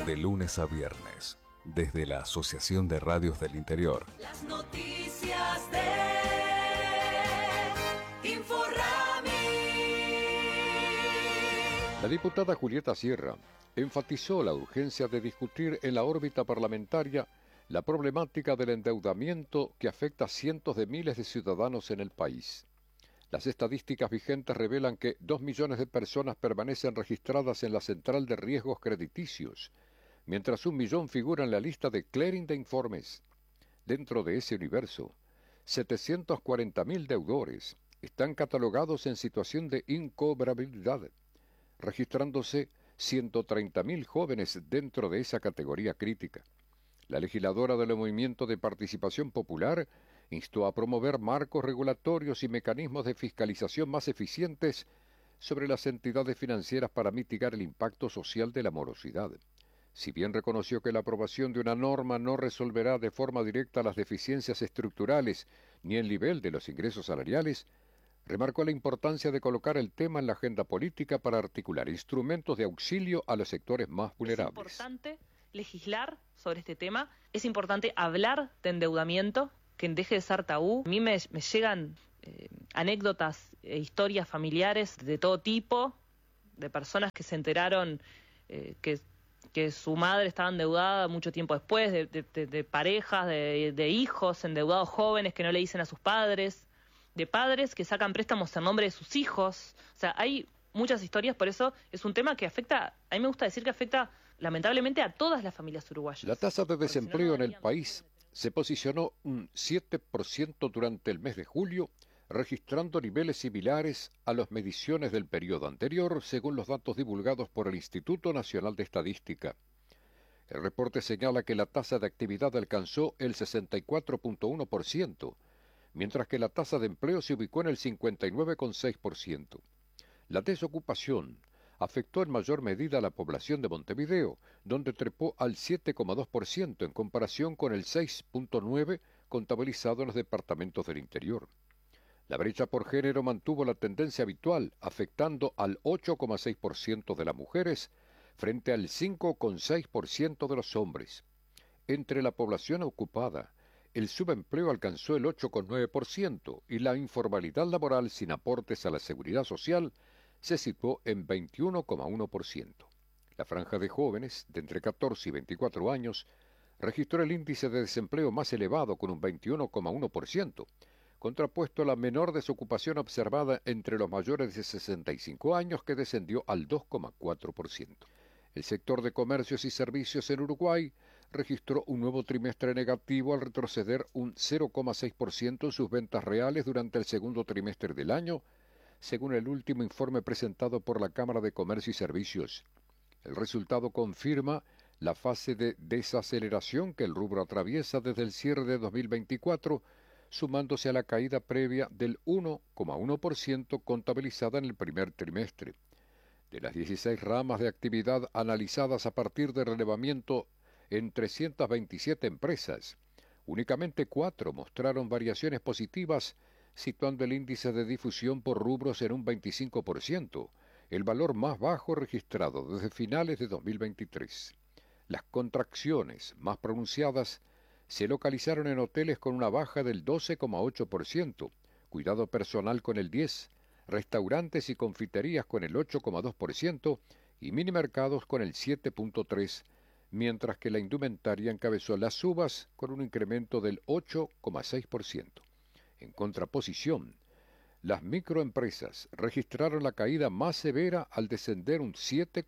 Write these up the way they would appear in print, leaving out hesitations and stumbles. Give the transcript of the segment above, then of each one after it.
De lunes a viernes, desde la Asociación de Radios del Interior. Las noticias de Inforrami. La diputada Julieta Sierra enfatizó la urgencia de discutir en la órbita parlamentaria la problemática del endeudamiento que afecta a cientos de miles de ciudadanos en el país. Las estadísticas vigentes revelan que 2 millones de personas permanecen registradas en la central de riesgos crediticios, mientras 1 millón figura en la lista de clearing de informes. Dentro de ese universo, 740.000 deudores están catalogados en situación de incobrabilidad, registrándose 130.000 jóvenes dentro de esa categoría crítica. La legisladora del Movimiento de Participación Popular instó a promover marcos regulatorios y mecanismos de fiscalización más eficientes sobre las entidades financieras para mitigar el impacto social de la morosidad. Si bien reconoció que la aprobación de una norma no resolverá de forma directa las deficiencias estructurales ni el nivel de los ingresos salariales, remarcó la importancia de colocar el tema en la agenda política para articular instrumentos de auxilio a los sectores más vulnerables. Es importante legislar sobre este tema, es importante hablar de endeudamiento, que deje de ser tabú. A mí me llegan anécdotas e historias familiares de todo tipo, de personas que se enteraron que su madre estaba endeudada mucho tiempo después, de parejas, de hijos endeudados jóvenes que no le dicen a sus padres, de padres que sacan préstamos en nombre de sus hijos. O sea, hay muchas historias, por eso es un tema que afecta, a mí me gusta decir que afecta lamentablemente a todas las familias uruguayas. La tasa de desempleo en el país se posicionó un 7% durante el mes de julio, registrando niveles similares a las mediciones del periodo anterior, según los datos divulgados por el Instituto Nacional de Estadística. El reporte señala que la tasa de actividad alcanzó el 64.1%, mientras que la tasa de empleo se ubicó en el 59,6%. La desocupación afectó en mayor medida a la población de Montevideo, donde trepó al 7,2% en comparación con el 6,9% contabilizado en los departamentos del interior. La brecha por género mantuvo la tendencia habitual, afectando al 8,6% de las mujeres frente al 5,6% de los hombres. Entre la población ocupada, el subempleo alcanzó el 8,9% y la informalidad laboral sin aportes a la seguridad social se situó en 21,1%. La franja de jóvenes de entre 14 y 24 años registró el índice de desempleo más elevado con un 21,1%, contrapuesto a la menor desocupación observada entre los mayores de 65 años, que descendió al 2,4%. El sector de comercios y servicios en Uruguay registró un nuevo trimestre negativo al retroceder un 0,6% en sus ventas reales durante el segundo trimestre del año, según el último informe presentado por la Cámara de Comercio y Servicios. El resultado confirma la fase de desaceleración que el rubro atraviesa desde el cierre de 2024, sumándose a la caída previa del 1,1% contabilizada en el primer trimestre. De las 16 ramas de actividad analizadas a partir de relevamiento en 327 empresas, únicamente 4 mostraron variaciones positivas, situando el índice de difusión por rubros en un 25%, el valor más bajo registrado desde finales de 2023. Las contracciones más pronunciadas se localizaron en hoteles con una baja del 12,8%, cuidado personal con el 10%, restaurantes y confiterías con el 8,2% y minimercados con el 7,3%, mientras que la indumentaria encabezó las subas con un incremento del 8,6%. En contraposición, las microempresas registraron la caída más severa al descender un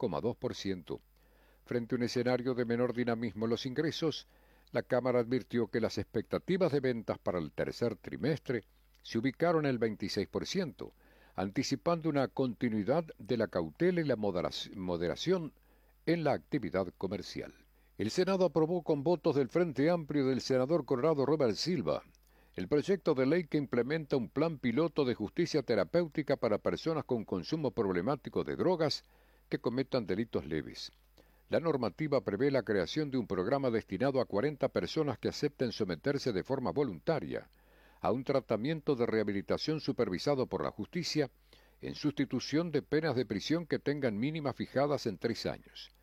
7,2%. Frente a un escenario de menor dinamismo en los ingresos, la Cámara advirtió que las expectativas de ventas para el tercer trimestre se ubicaron en el 26%, anticipando una continuidad de la cautela y la moderación en la actividad comercial. El Senado aprobó con votos del Frente Amplio del senador Colorado Robert Silva el proyecto de ley que implementa un plan piloto de justicia terapéutica para personas con consumo problemático de drogas que cometan delitos leves. La normativa prevé la creación de un programa destinado a 40 personas que acepten someterse de forma voluntaria a un tratamiento de rehabilitación supervisado por la justicia en sustitución de penas de prisión que tengan mínimas fijadas en 3 años.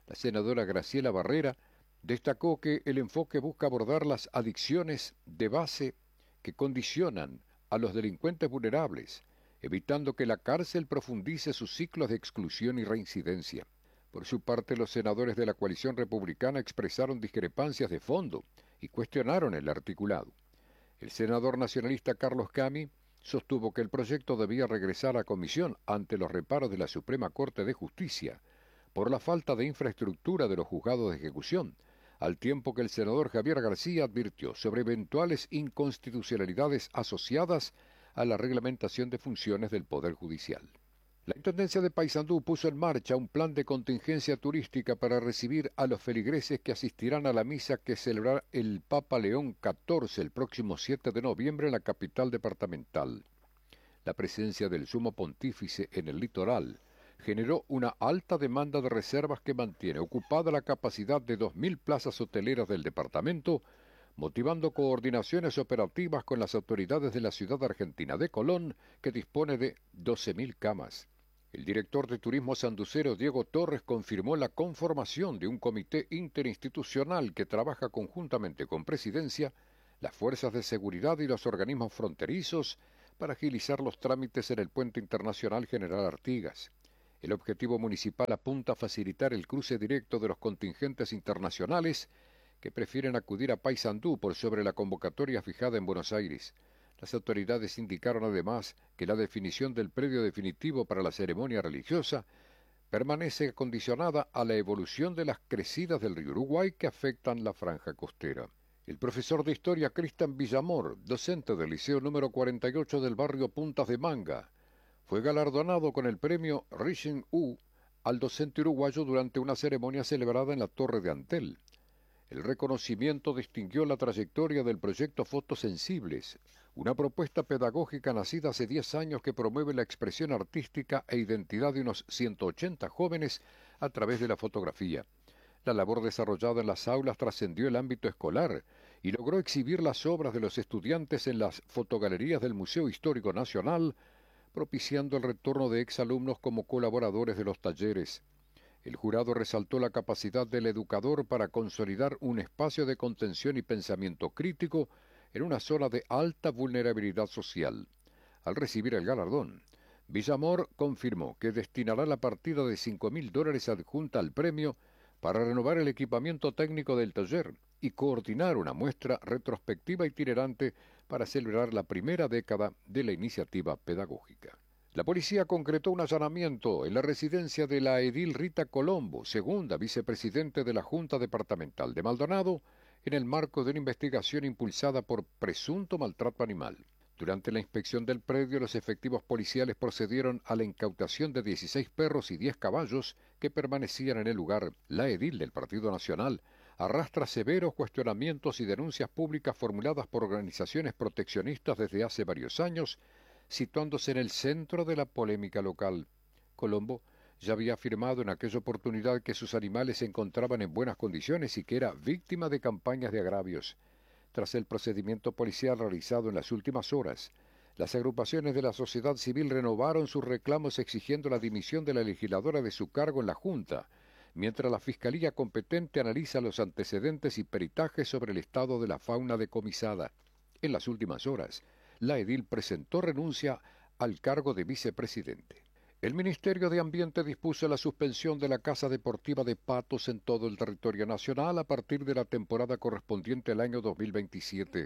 La senadora Graciela Barrera destacó que el enfoque busca abordar las adicciones de base que condicionan a los delincuentes vulnerables, evitando que la cárcel profundice sus ciclos de exclusión y reincidencia. Por su parte, los senadores de la coalición republicana expresaron discrepancias de fondo y cuestionaron el articulado. El senador nacionalista Carlos Cami sostuvo que el proyecto debía regresar a comisión ante los reparos de la Suprema Corte de Justicia por la falta de infraestructura de los juzgados de ejecución, al tiempo que el senador Javier García advirtió sobre eventuales inconstitucionalidades asociadas a la reglamentación de funciones del Poder Judicial. La Intendencia de Paysandú puso en marcha un plan de contingencia turística para recibir a los feligreses que asistirán a la misa que celebrará el Papa León XIV el próximo 7 de noviembre en la capital departamental. La presencia del Sumo Pontífice en el litoral generó una alta demanda de reservas que mantiene ocupada la capacidad de 2.000 plazas hoteleras del departamento, motivando coordinaciones operativas con las autoridades de la ciudad argentina de Colón, que dispone de 12.000 camas. El director de Turismo sanducero, Diego Torres, confirmó la conformación de un comité interinstitucional que trabaja conjuntamente con Presidencia, las fuerzas de seguridad y los organismos fronterizos para agilizar los trámites en el Puente Internacional General Artigas. El objetivo municipal apunta a facilitar el cruce directo de los contingentes internacionales que prefieren acudir a Paysandú por sobre la convocatoria fijada en Buenos Aires. Las autoridades indicaron además que la definición del predio definitivo para la ceremonia religiosa permanece condicionada a la evolución de las crecidas del río Uruguay que afectan la franja costera. El profesor de Historia Cristian Villamor, docente del Liceo número 48 del barrio Puntas de Manga, fue galardonado con el premio Rising U al docente uruguayo durante una ceremonia celebrada en la Torre de Antel. El reconocimiento distinguió la trayectoria del proyecto Fotosensibles, una propuesta pedagógica nacida hace 10 años que promueve la expresión artística e identidad de unos 180 jóvenes a través de la fotografía. La labor desarrollada en las aulas trascendió el ámbito escolar y logró exhibir las obras de los estudiantes en las fotogalerías del Museo Histórico Nacional, propiciando el retorno de exalumnos como colaboradores de los talleres. El jurado resaltó la capacidad del educador para consolidar un espacio de contención y pensamiento crítico en una zona de alta vulnerabilidad social. Al recibir el galardón, Villamor confirmó que destinará la partida de $5.000 adjunta al premio para renovar el equipamiento técnico del taller y coordinar una muestra retrospectiva itinerante para celebrar la primera década de la iniciativa pedagógica. La policía concretó un allanamiento en la residencia de la edil Rita Colombo, segunda vicepresidente de la Junta Departamental de Maldonado, en el marco de una investigación impulsada por presunto maltrato animal. Durante la inspección del predio, los efectivos policiales procedieron a la incautación de 16 perros y 10 caballos que permanecían en el lugar. La edil del Partido Nacional arrastra severos cuestionamientos y denuncias públicas formuladas por organizaciones proteccionistas desde hace varios años, situándose en el centro de la polémica local. Colombo ya había afirmado en aquella oportunidad que sus animales se encontraban en buenas condiciones y que era víctima de campañas de agravios. Tras el procedimiento policial realizado en las últimas horas, las agrupaciones de la sociedad civil renovaron sus reclamos exigiendo la dimisión de la legisladora de su cargo en la Junta, mientras la Fiscalía competente analiza los antecedentes y peritajes sobre el estado de la fauna decomisada. En las últimas horas, la edil presentó renuncia al cargo de vicepresidente. El Ministerio de Ambiente dispuso la suspensión de la caza deportiva de patos en todo el territorio nacional a partir de la temporada correspondiente al año 2027.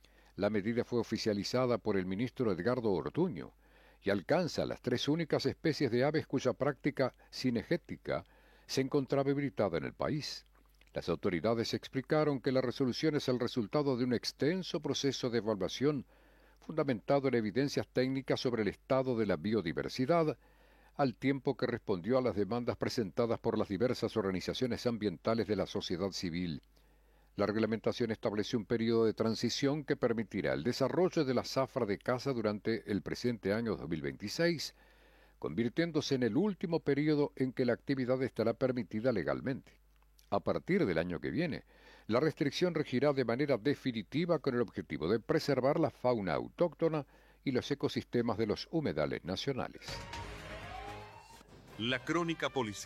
La medida fue oficializada por el ministro Edgardo Ortuño y alcanza las 3 únicas especies de aves cuya práctica cinegética se encontraba habilitada en el país. Las autoridades explicaron que la resolución es el resultado de un extenso proceso de evaluación fundamentado en evidencias técnicas sobre el estado de la biodiversidad, al tiempo que respondió a las demandas presentadas por las diversas organizaciones ambientales de la sociedad civil. La reglamentación establece un periodo de transición que permitirá el desarrollo de la zafra de caza durante el presente año 2026, convirtiéndose en el último periodo en que la actividad estará permitida legalmente. A partir del año que viene, la restricción regirá de manera definitiva con el objetivo de preservar la fauna autóctona y los ecosistemas de los humedales nacionales. La crónica policial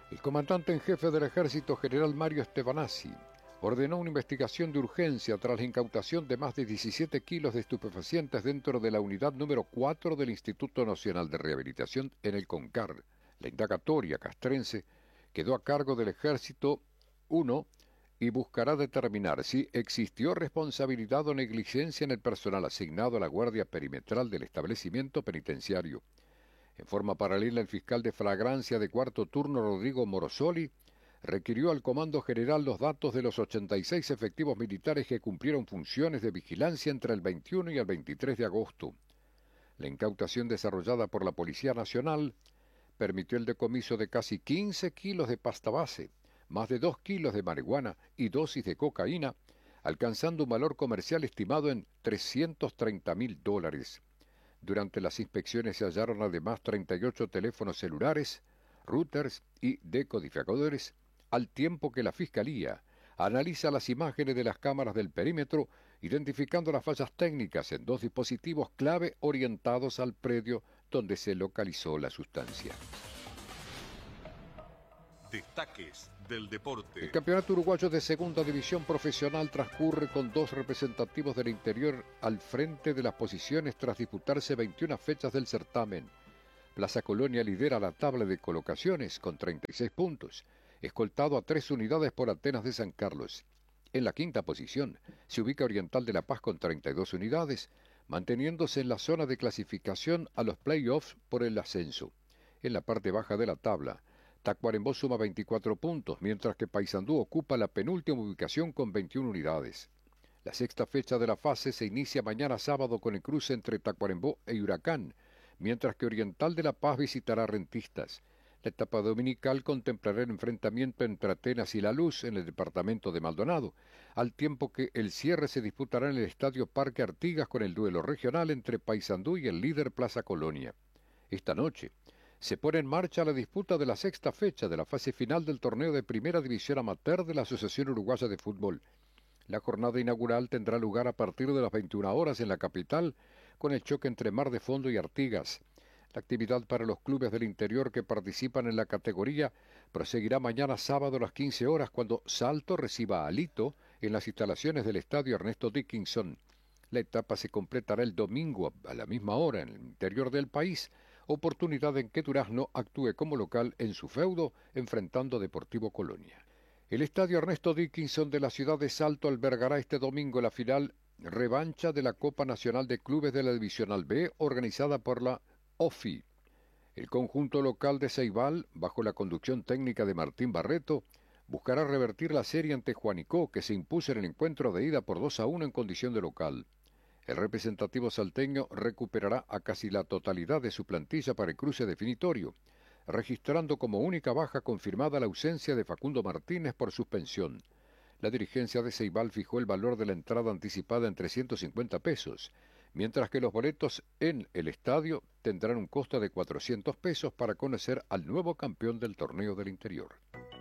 El comandante en jefe del Ejército, general Mario Estebanazzi, ordenó una investigación de urgencia tras la incautación de más de 17 kilos de estupefacientes dentro de la unidad número 4 del Instituto Nacional de Rehabilitación en el CONCAR. La indagatoria castrense quedó a cargo del Ejército 1 y buscará determinar si existió responsabilidad o negligencia en el personal asignado a la guardia perimetral del establecimiento penitenciario. En forma paralela, el fiscal de flagrancia de cuarto turno, Rodrigo Morosoli, requirió al Comando General los datos de los 86 efectivos militares que cumplieron funciones de vigilancia entre el 21 y el 23 de agosto. La incautación desarrollada por la Policía Nacional permitió el decomiso de casi 15 kilos de pasta base, más de 2 kilos de marihuana y dosis de cocaína, alcanzando un valor comercial estimado en $330.000. Durante las inspecciones se hallaron además 38 teléfonos celulares, routers y decodificadores, al tiempo que la Fiscalía analiza las imágenes de las cámaras del perímetro, identificando las fallas técnicas en 2 dispositivos clave orientados al predio donde se localizó la sustancia. Destaques del deporte. El campeonato uruguayo de segunda división profesional transcurre con 2 representativos del interior al frente de las posiciones tras disputarse 21 fechas del certamen. Plaza Colonia lidera la tabla de colocaciones con 36 puntos, escoltado a 3 unidades por Atenas de San Carlos. En la quinta posición se ubica Oriental de La Paz con 32 unidades, manteniéndose en la zona de clasificación a los playoffs por el ascenso. En la parte baja de la tabla, Tacuarembó suma 24 puntos, mientras que Paysandú ocupa la penúltima ubicación con 21 unidades. La sexta fecha de la fase se inicia mañana sábado con el cruce entre Tacuarembó e Huracán, mientras que Oriental de La Paz visitará Rentistas. La etapa dominical contemplará el enfrentamiento entre Atenas y La Luz en el departamento de Maldonado, al tiempo que el cierre se disputará en el Estadio Parque Artigas con el duelo regional entre Paysandú y el líder Plaza Colonia. Esta noche se pone en marcha la disputa de la sexta fecha de la fase final del torneo de Primera División Amateur de la Asociación Uruguaya de Fútbol. La jornada inaugural tendrá lugar a partir de las 21 horas en la capital, con el choque entre Mar de Fondo y Artigas. La actividad para los clubes del interior que participan en la categoría proseguirá mañana sábado a las 15 horas cuando Salto reciba a Alito en las instalaciones del estadio Ernesto Dickinson. La etapa se completará el domingo a la misma hora en el interior del país, oportunidad en que Durazno actúe como local en su feudo enfrentando a Deportivo Colonia. El estadio Ernesto Dickinson de la ciudad de Salto albergará este domingo la final revancha de la Copa Nacional de Clubes de la Divisional B organizada por la OFI. El conjunto local de Ceibal, bajo la conducción técnica de Martín Barreto, buscará revertir la serie ante Juanicó, que se impuso en el encuentro de ida por 2-1 en condición de local. El representativo salteño recuperará a casi la totalidad de su plantilla para el cruce definitorio, registrando como única baja confirmada la ausencia de Facundo Martínez por suspensión. La dirigencia de Ceibal fijó el valor de la entrada anticipada en 350 pesos, mientras que los boletos en el estadio tendrán un costo de 400 pesos para conocer al nuevo campeón del torneo del interior.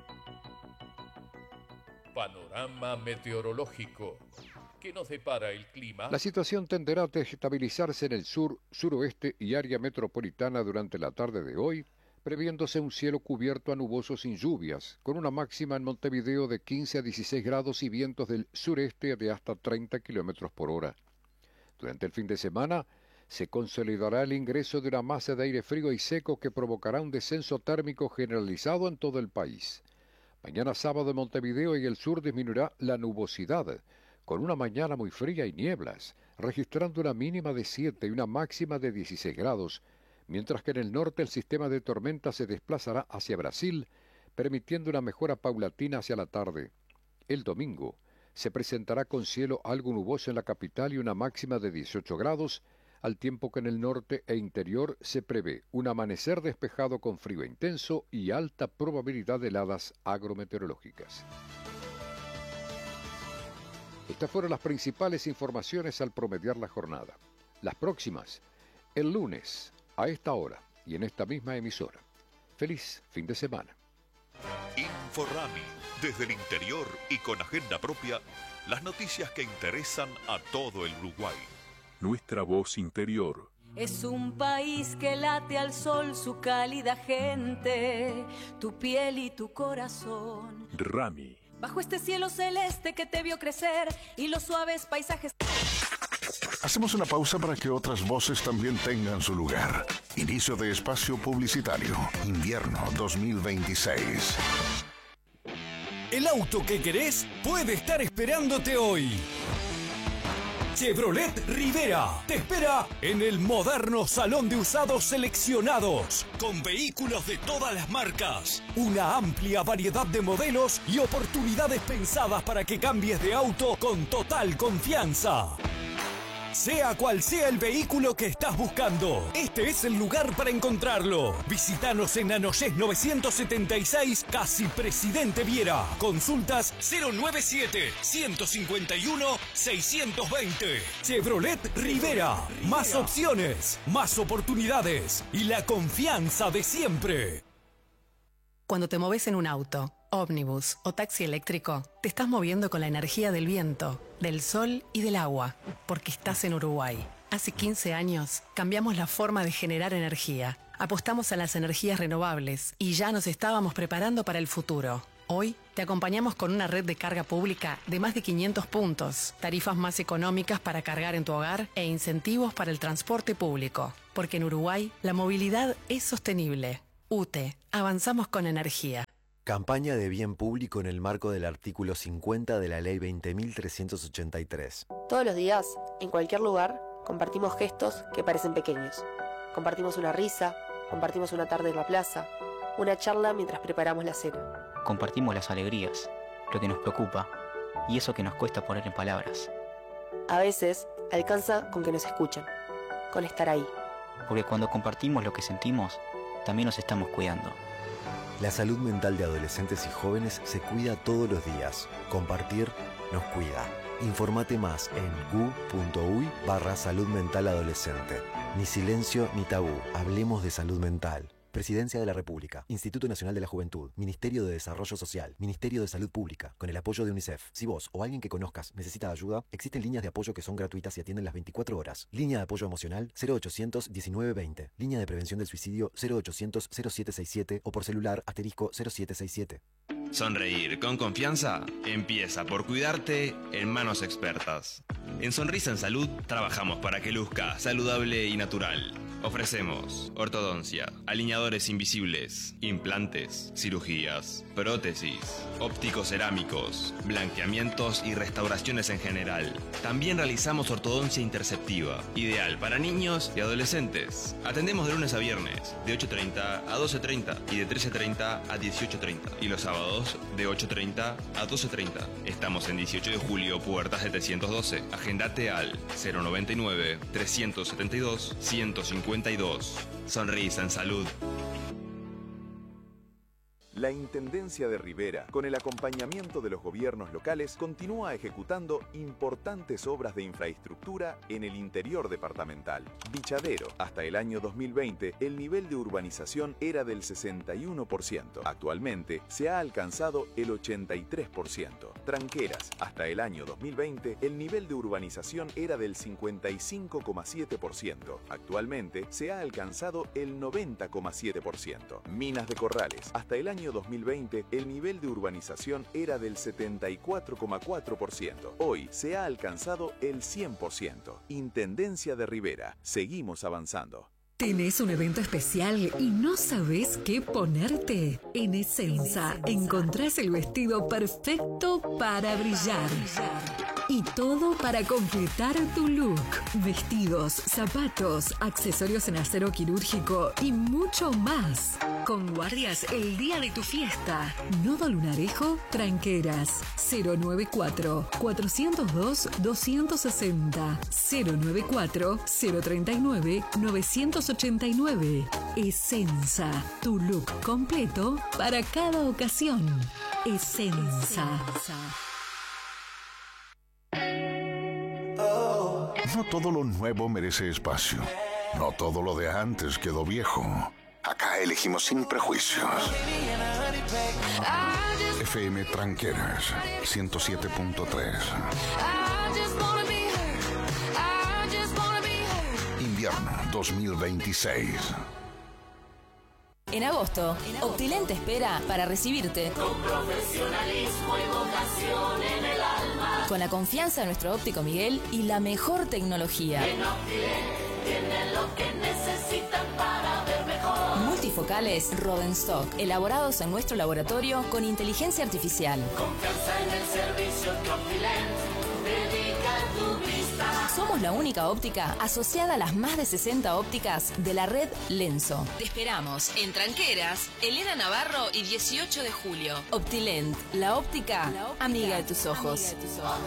Panorama meteorológico. ¿Qué nos depara el clima? La situación tenderá a estabilizarse en el sur, suroeste y área metropolitana durante la tarde de hoy, previéndose un cielo cubierto a nuboso sin lluvias, con una máxima en Montevideo de 15 a 16 grados y vientos del sureste de hasta 30 kilómetros por hora. Durante el fin de semana se consolidará el ingreso de una masa de aire frío y seco que provocará un descenso térmico generalizado en todo el país. Mañana sábado en Montevideo y el sur disminuirá la nubosidad, con una mañana muy fría y nieblas, registrando una mínima de 7 y una máxima de 16 grados, mientras que en el norte el sistema de tormenta se desplazará hacia Brasil, permitiendo una mejora paulatina hacia la tarde. El domingo se presentará con cielo algo nuboso en la capital y una máxima de 18 grados, al tiempo que en el norte e interior se prevé un amanecer despejado con frío intenso y alta probabilidad de heladas agrometeorológicas. Estas fueron las principales informaciones al promediar la jornada. Las próximas, el lunes, a esta hora y en esta misma emisora. Feliz fin de semana. Inforrami, desde el interior y con agenda propia, las noticias que interesan a todo el Uruguay. Nuestra voz interior. Es un país que late al sol su cálida gente, tu piel y tu corazón. Rami. Bajo este cielo celeste que te vio crecer y los suaves paisajes. Hacemos una pausa para que otras voces también tengan su lugar. Inicio de espacio publicitario. Invierno 2026. El auto que querés puede estar esperándote hoy. Chevrolet Rivera te espera en el moderno Salón de Usados Seleccionados, con vehículos de todas las marcas, una amplia variedad de modelos y oportunidades pensadas para que cambies de auto con total confianza. Sea cual sea el vehículo que estás buscando, este es el lugar para encontrarlo. Visítanos en Anoyés 976, casi Presidente Viera. Consultas 097-151-620. Chevrolet Rivera. Más opciones, más oportunidades y la confianza de siempre. Cuando te moves en un auto, ómnibus o taxi eléctrico, te estás moviendo con la energía del viento, del sol y del agua, porque estás en Uruguay. Hace 15 años cambiamos la forma de generar energía, apostamos a las energías renovables y ya nos estábamos preparando para el futuro. Hoy te acompañamos con una red de carga pública de más de 500 puntos, tarifas más económicas para cargar en tu hogar e incentivos para el transporte público, porque en Uruguay la movilidad es sostenible. UTE, avanzamos con energía. Campaña de bien público en el marco del artículo 50 de la Ley 20.383. Todos los días, en cualquier lugar, compartimos gestos que parecen pequeños. Compartimos una risa, compartimos una tarde en la plaza, una charla mientras preparamos la cena. Compartimos las alegrías, lo que nos preocupa y eso que nos cuesta poner en palabras. A veces, alcanza con que nos escuchen, con estar ahí. Porque cuando compartimos lo que sentimos, también nos estamos cuidando. La salud mental de adolescentes y jóvenes se cuida todos los días. Compartir nos cuida. Infórmate más en gu.uy/salud mental adolescente. Ni silencio ni tabú. Hablemos de salud mental. Presidencia de la República, Instituto Nacional de la Juventud, Ministerio de Desarrollo Social, Ministerio de Salud Pública, con el apoyo de UNICEF. Si vos o alguien que conozcas necesita ayuda, existen líneas de apoyo que son gratuitas y atienden las 24 horas. Línea de apoyo emocional 0800 1920. Línea de prevención del suicidio 0800 0767 o por celular *0767. Sonreír con confianza empieza por cuidarte en manos expertas. En Sonrisa en Salud trabajamos para que luzca saludable y natural. Ofrecemos ortodoncia, alineadores invisibles, implantes, cirugías, prótesis, ópticos cerámicos, blanqueamientos y restauraciones en general. También realizamos ortodoncia interceptiva, ideal para niños y adolescentes. Atendemos de lunes a viernes, de 8:30 a 12:30 y de 13:30 a 18:30. Y los sábados, de 8:30 a 12:30. Estamos en 18 de julio, puerta 712. Agendate al 099-372-152. Sonrisa en Salud. La Intendencia de Rivera, con el acompañamiento de los gobiernos locales, continúa ejecutando importantes obras de infraestructura en el interior departamental. Bichadero, hasta el año 2020, el nivel de urbanización era del 61%. Actualmente, se ha alcanzado el 83%. Tranqueras, hasta el año 2020, el nivel de urbanización era del 55,7%. Actualmente, se ha alcanzado el 90,7%. Minas de Corrales, hasta el año 2020, el nivel de urbanización era del 74,4%. Hoy se ha alcanzado el 100%. Intendencia de Rivera. Seguimos avanzando. ¿Tenés un evento especial y no sabés qué ponerte? En Essenza encontrás el vestido perfecto para brillar. Y todo para completar tu look. Vestidos, zapatos, accesorios en acero quirúrgico y mucho más. Con guardias el día de tu fiesta. Nodo Lunarejo, Tranqueras. 094-402-260. 094-039-989. Essenza, tu look completo para cada ocasión. Essenza. No todo lo nuevo merece espacio. No todo lo de antes quedó viejo. Acá elegimos sin prejuicios. FM Tranqueras 107.3. Invierno 2026. En agosto, Optilent te espera para recibirte con profesionalismo y vocación en el alma, con la confianza de nuestro óptico Miguel y la mejor tecnología. En Optilent tienen lo que necesitan para ver mejor. Multifocales Rodenstock, elaborados en nuestro laboratorio con inteligencia artificial. Confianza en el servicio que Optilent dedica a tu vista. Somos la única óptica asociada a las más de 60 ópticas de la red Lenso. Te esperamos en Tranqueras, Elena Navarro y 18 de julio. Optilent, la óptica amiga de tus ojos.